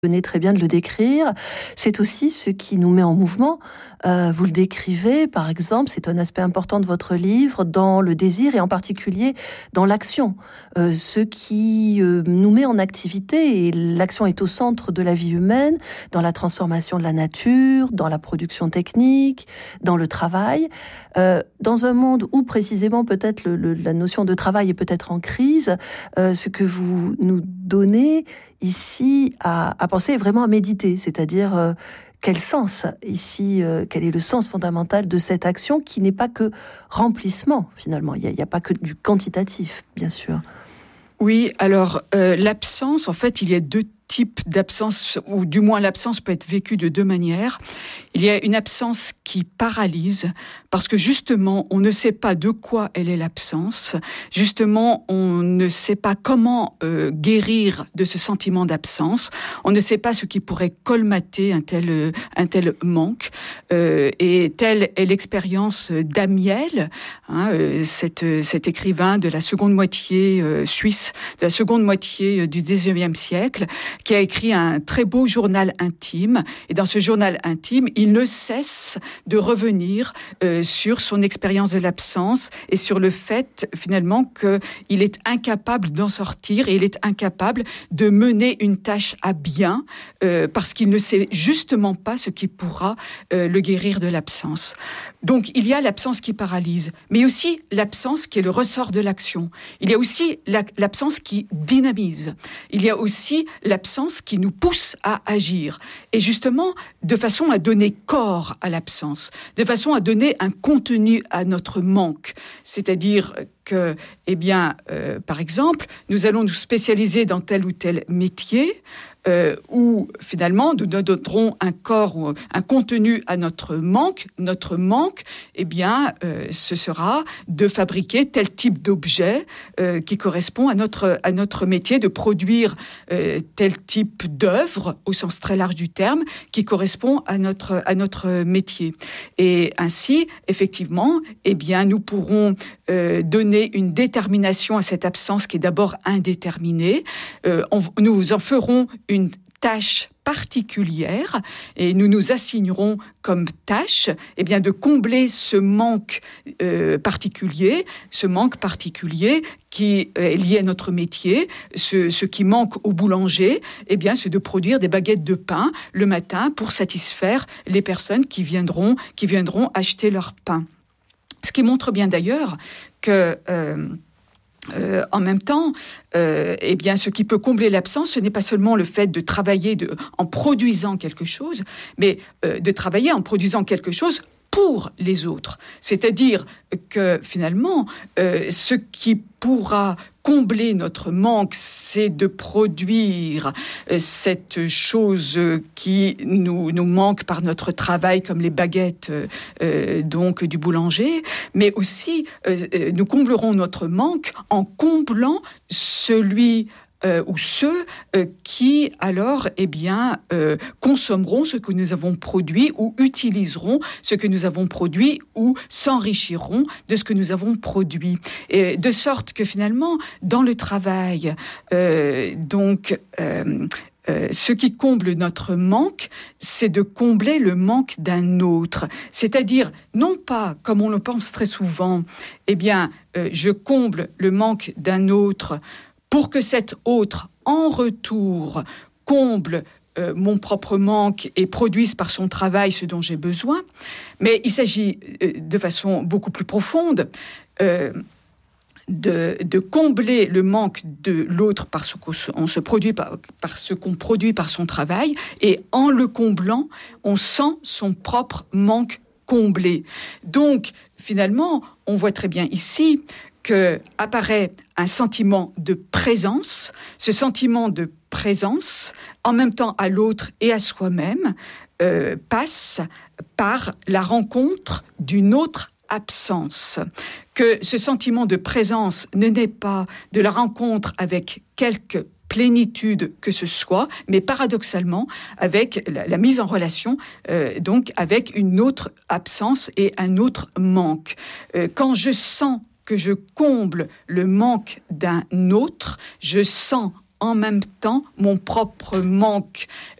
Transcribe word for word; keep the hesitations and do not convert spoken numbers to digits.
venez très bien de le décrire, c'est aussi ce qui nous met en mouvement. Euh, vous le décrivez, par exemple, c'est un aspect important de votre livre, dans le désir et en particulier dans l'action. Euh, ce qui euh, nous met en activité, et l'action est au centre de la vie humaine, dans la transformation de la nature, dans la production technique, dans le travail. Euh, dans un monde où précisément peut-être le, le, la notion de travail est peut-être en crise, euh, ce que vous nous donnez ici à, à penser vraiment à méditer, c'est-à-dire euh, quel sens ici, euh, quel est le sens fondamental de cette action qui n'est pas que remplissement finalement, il n'y a, a pas que du quantitatif bien sûr. Oui, alors euh, l'absence, en fait il y a deux type d'absence, ou du moins l'absence peut être vécue de deux manières. Il y a une absence qui paralyse, parce que justement, on ne sait pas de quoi elle est l'absence. Justement, on ne sait pas comment euh, guérir de ce sentiment d'absence. On ne sait pas ce qui pourrait colmater un tel, un tel manque. Euh, et telle est l'expérience d'Amiel, hein, euh, cet, cet écrivain de la seconde moitié euh, suisse, de la seconde moitié du dix-neuvième siècle, qui a écrit un très beau journal intime. Et dans ce journal intime, il ne cesse de revenir euh, sur son expérience de l'absence et sur le fait, finalement, qu'il est incapable d'en sortir et il est incapable de mener une tâche à bien euh, parce qu'il ne sait justement pas ce qui pourra euh, le guérir de l'absence. Donc, il y a l'absence qui paralyse, mais aussi l'absence qui est le ressort de l'action. Il y a aussi la, l'absence qui dynamise. Il y a aussi l'absence qui nous pousse à agir. Et justement, de façon à donner corps à l'absence, de façon à donner un contenu à notre manque. C'est-à-dire que, eh bien, euh, par exemple, nous allons nous spécialiser dans tel ou tel métier, Euh, où finalement nous donnerons un corps ou un contenu à notre manque. Notre manque, eh bien, euh, ce sera de fabriquer tel type d'objet euh, qui correspond à notre à notre métier, de produire euh, tel type d'œuvre au sens très large du terme qui correspond à notre à notre métier. Et ainsi, effectivement, eh bien, nous pourrons euh, donner une détermination à cette absence qui est d'abord indéterminée. Euh, on, nous en ferons une tâche particulière et nous nous assignerons comme tâche eh bien, de combler ce manque euh, particulier, ce manque particulier qui est lié à notre métier. Ce, ce qui manque au boulanger, eh bien, c'est de produire des baguettes de pain le matin pour satisfaire les personnes qui viendront, qui viendront acheter leur pain. Ce qui montre bien d'ailleurs que... Euh, Euh, en même temps, euh, eh bien, ce qui peut combler l'absence, ce n'est pas seulement le fait de travailler de, en produisant quelque chose, mais euh, de travailler en produisant quelque chose pour les autres. C'est-à-dire que finalement, euh, ce qui pourra combler notre manque, c'est de produire euh, cette chose qui nous, nous manque par notre travail, comme les baguettes euh, donc du boulanger, mais aussi euh, nous comblerons notre manque en comblant celui Euh, ou ceux euh, qui, alors, eh bien, euh, consommeront ce que nous avons produit ou utiliseront ce que nous avons produit ou s'enrichiront de ce que nous avons produit. Et de sorte que, finalement, dans le travail, euh, donc... Euh, Euh, ce qui comble notre manque, c'est de combler le manque d'un autre. C'est-à-dire, non pas, comme on le pense très souvent, eh bien, euh, je comble le manque d'un autre pour que cet autre, en retour, comble euh, mon propre manque et produise par son travail ce dont j'ai besoin. Mais il s'agit euh, de façon beaucoup plus profonde euh, De, de combler le manque de l'autre parce qu'on se produit par, par ce qu'on produit par son travail, et en le comblant, on sent son propre manque comblé. Donc, finalement, on voit très bien ici que apparaît un sentiment de présence. Ce sentiment de présence, en même temps à l'autre et à soi-même, euh, passe par la rencontre d'une autre absence. Que ce sentiment de présence ne naît pas de la rencontre avec quelque plénitude que ce soit, mais paradoxalement avec la, la mise en relation euh, donc avec une autre absence et un autre manque. Euh, quand je sens que je comble le manque d'un autre, je sens en même temps mon propre manque